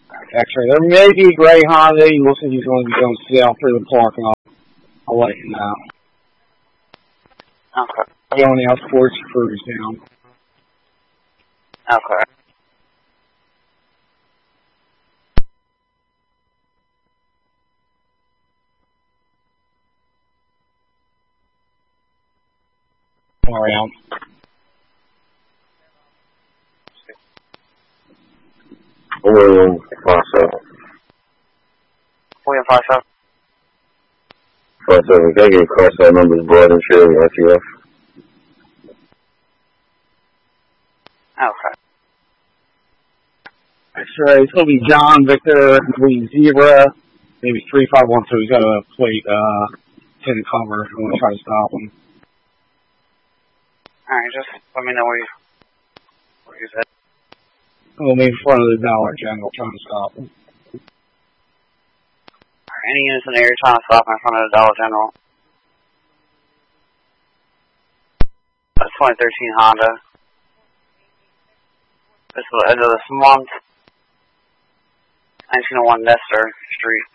Actually, there may be a gray Honda. He looks like he's going to be going south through the parking lot. I'll let you know. Okay. Going out towards Cruise down. Okay. Around. William Fosso. William Fosso. Fosso, can I get car side numbers, Broad and Shirley, RTF? Okay. X-ray, it's going to be John Victor, Green Zebra, maybe 3512. He's got a plate, 10 cover. I'm going to try to stop him. Alright, just let me know where he's at. Oh, maybe in front of the Dollar General, trying to stop him. Alright, any units in the area trying to stop in front of the Dollar General? That's 2013 Honda. This is the end of this month. 1901 Nestor Street.